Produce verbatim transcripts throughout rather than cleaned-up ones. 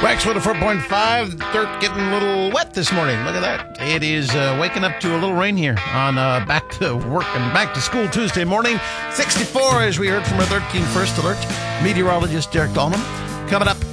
Wax one oh four point five. Dirt getting a little wet this morning. Look at that. It is uh, waking up to a little rain here on uh, back to work and back to school Tuesday morning. sixty-four, as we heard from our thirteen First Alert meteorologist Derek Dahlman. Coming up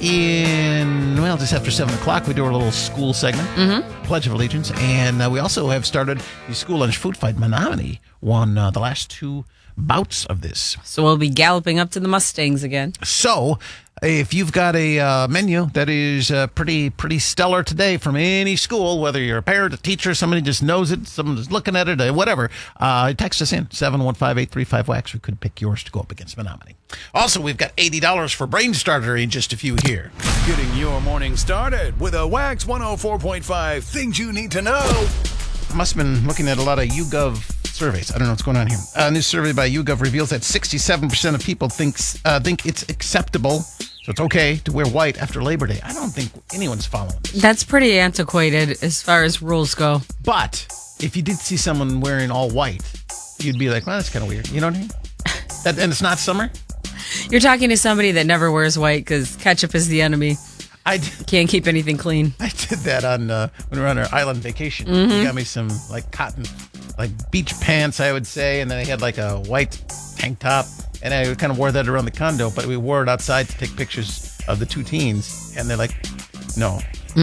in, well, just after seven o'clock, we do our little school segment, mm-hmm. Pledge of Allegiance. And uh, we also have started the school lunch food fight. Menominee won uh, the last two bouts of this. So we'll be galloping up to the Mustangs again. So if you've got a uh, menu that is uh, pretty pretty stellar today from any school, whether you're a parent, a teacher, somebody just knows it, someone's looking at it, uh, whatever, uh, text us in, seven one five, eight three five, wax. We could pick yours to go up against Menominee. Also, we've got eighty dollars for Brain Starter in just a few here. Getting your morning started with a Wax one oh four point five Things You Need to Know. I must have been looking at a lot of YouGov surveys. I don't know what's going on here. A new survey by YouGov reveals that sixty-seven percent of people thinks uh, think it's acceptable, so it's okay to wear white after Labor Day. I don't think anyone's following this. That's pretty antiquated as far as rules go. But if you did see someone wearing all white, you'd be like, well, that's kind of weird. You know what I mean? That, and it's not summer? You're talking to somebody that never wears white because ketchup is the enemy. I did, Can't keep anything clean. I did that on uh, when we were on our island vacation. Mm-hmm. He got me some like cotton, like beach pants, I would say, and then I had like a white tank top, and I kind of wore that around the condo. But we wore it outside to take pictures of the two teens, and they're like, no.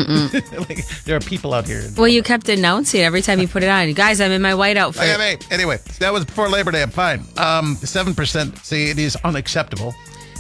Like, there are people out here. Well, you kept announcing every time you put it on. Guys, I'm in my white outfit. Okay, wait. Anyway, that was before Labor Day. I'm fine. Um, seven percent say it is unacceptable.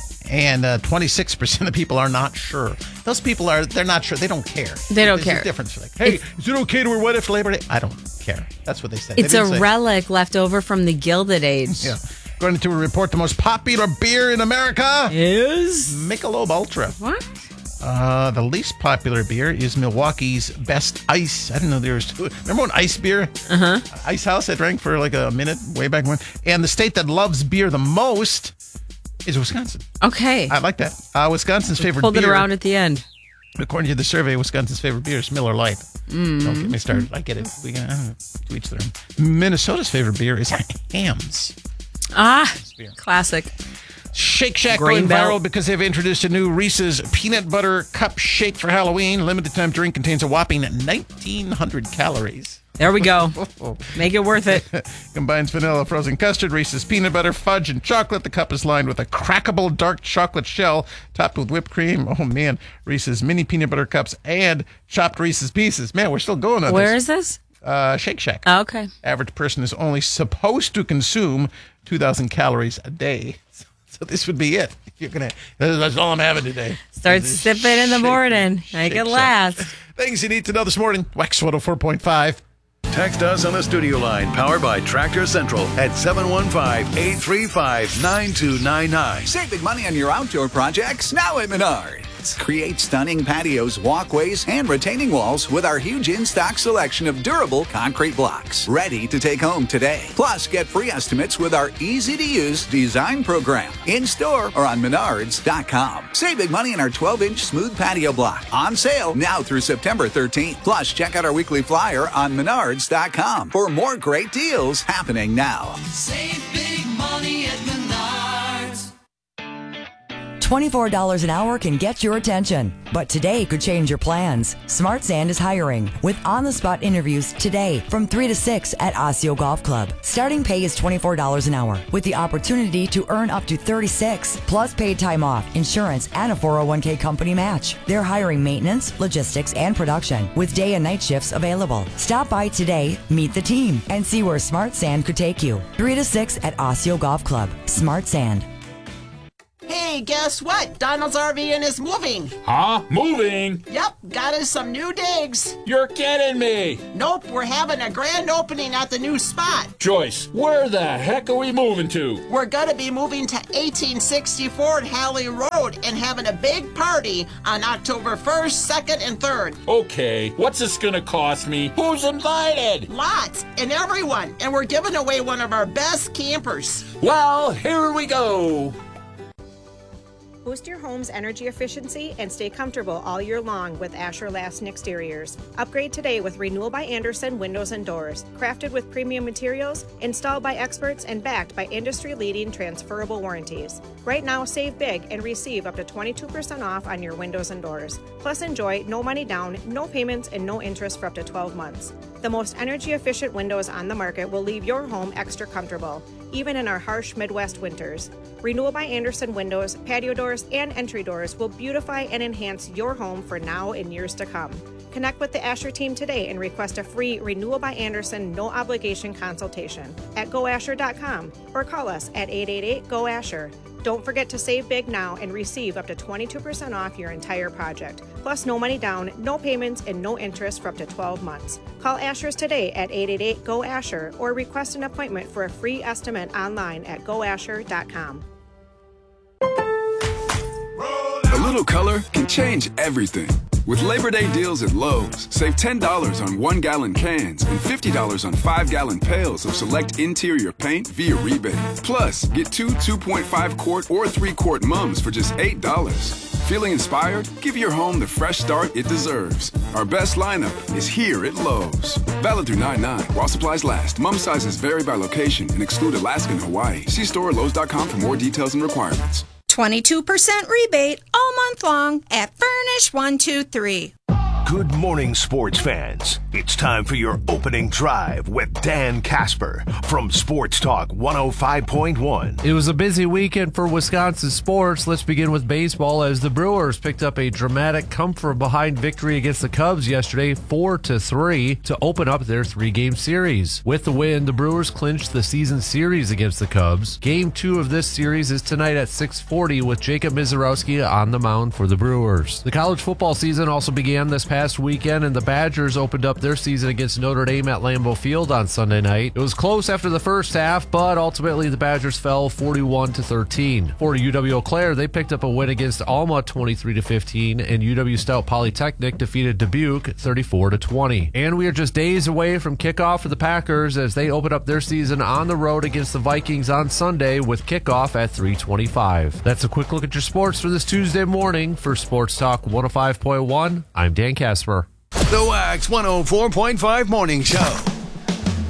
And uh, twenty-six percent of people are not sure. Those people are, they're not sure. They don't care. They don't There's care. a difference. Like, hey, it's, is it okay to wear white after Labor Day? I don't care. That's what they said. It's they a say, relic left over from the Gilded Age. Yeah. According to a report, the most popular beer in America is Michelob Ultra. What? Uh, the least popular beer is Milwaukee's Best Ice. I didn't know there was two. Remember when Ice Beer? Uh-huh. Ice House I drank for like a minute way back when. And the state that loves beer the most is Wisconsin. Okay. I like that. Uh, Wisconsin's favorite Pulled beer. it around at the end. According to the survey, Wisconsin's favorite beer is Miller Lite. Mm. Don't get me started. I get it. We can, I don't know, to each their own. Minnesota's favorite beer is Hamm's. Ah, classic. Shake Shack Grain going Belt. viral because they've introduced a new Reese's Peanut Butter Cup Shake for Halloween. Limited time drink contains a whopping nineteen hundred calories. There we go. Make it worth it. Combines vanilla, frozen custard, Reese's peanut butter, fudge, and chocolate. The cup is lined with a crackable dark chocolate shell topped with whipped cream. Oh, man. Reese's mini peanut butter cups and chopped Reese's pieces. Man, we're still going on Where this. is this? Uh, Shake Shack. Oh, okay. Average person is only supposed to consume two thousand calories a day. So, so this would be it. You're gonna. That's all I'm having today. Start sipping in the morning. Make it last. Things you need to know this morning. Wax one oh four point five. Text us on the studio line, powered by Tractor Central, at seven one five, eight three five, nine two nine nine. Save big money on your outdoor projects now at Menards. Create stunning patios, walkways, and retaining walls with our huge in-stock selection of durable concrete blocks. Ready to take home today. Plus, get free estimates with our easy-to-use design program. In-store or on menards dot com. Save big money on our twelve-inch smooth patio block. On sale now through September thirteenth. Plus, check out our weekly flyer on menards dot com for more great deals happening now. Save big money at Menards. twenty-four dollars an hour can get your attention, but today could change your plans. Smart Sand is hiring with on-the-spot interviews today from three to six at Osseo Golf Club. Starting pay is twenty-four dollars an hour with the opportunity to earn up to thirty-six dollars plus paid time off, insurance, and a four oh one k company match. They're hiring maintenance, logistics, and production with day and night shifts available. Stop by today, meet the team, and see where Smart Sand could take you. three to six at Osseo Golf Club. Smart Sand. Hey, guess what? Donald's RVing is moving. Huh? Moving? Yep, got us some new digs. You're kidding me. Nope, we're having a grand opening at the new spot. Joyce, where the heck are we moving to? We're gonna be moving to eighteen sixty-four Halley Road and having a big party on October first, second, and third. Okay, what's this gonna cost me? Who's invited? Lots and everyone, and we're giving away one of our best campers. Well, here we go. Boost your home's energy efficiency and stay comfortable all year long with Asher Lasten Exteriors. Upgrade today with Renewal by Andersen Windows and Doors. Crafted with premium materials, installed by experts, and backed by industry-leading transferable warranties. Right now, save big and receive up to twenty-two percent off on your windows and doors. Plus, enjoy no money down, no payments, and no interest for up to twelve months. The most energy-efficient windows on the market will leave your home extra comfortable, even in our harsh Midwest winters. Renewal by Andersen windows, patio doors, and entry doors will beautify and enhance your home for now and years to come. Connect with the Asher team today and request a free Renewal by Andersen no-obligation consultation at go asher dot com or call us at eight eight eight, G O, ASHER. Don't forget to save big now and receive up to twenty-two percent off your entire project. Plus, no money down, no payments, and no interest for up to twelve months. Call Asher's today at eight eight eight, G O, ASHER or request an appointment for a free estimate online at go asher dot com. A little color can change everything. With Labor Day deals at Lowe's, save ten dollars on one-gallon cans and fifty dollars on five-gallon pails of select interior paint via rebate. Plus, get two two point five quart or three quart mums for just eight dollars. Feeling inspired? Give your home the fresh start it deserves. Our best lineup is here at Lowe's. Valid through nine nine while supplies last. Mum sizes vary by location and exclude Alaska and Hawaii. See store at lowes dot com for more details and requirements. twenty-two percent rebate all month long at Furnish one two three. Good morning, sports fans. It's time for your opening drive with Dan Casper from Sports Talk one oh five point one. It was a busy weekend for Wisconsin sports. Let's begin with baseball as the Brewers picked up a dramatic come-from-behind victory against the Cubs yesterday, four to three, to open up their three-game series. With the win, the Brewers clinched the season series against the Cubs. Game two of this series is tonight at six forty with Jacob Misiorowski on the mound for the Brewers. The college football season also began this past weekend, and the Badgers opened up their season against Notre Dame at Lambeau Field on Sunday night. It was close after the first half, but ultimately the Badgers fell forty-one to thirteen. For U W-Eau Claire, they picked up a win against Alma twenty-three to fifteen, and U W Stout Polytechnic defeated Dubuque thirty-four to twenty. And we are just days away from kickoff for the Packers as they open up their season on the road against the Vikings on Sunday with kickoff at three twenty-five. That's a quick look at your sports for this Tuesday morning. For Sports Talk one oh five point one, I'm Dan Casper. The Wax one oh four point five Morning Show.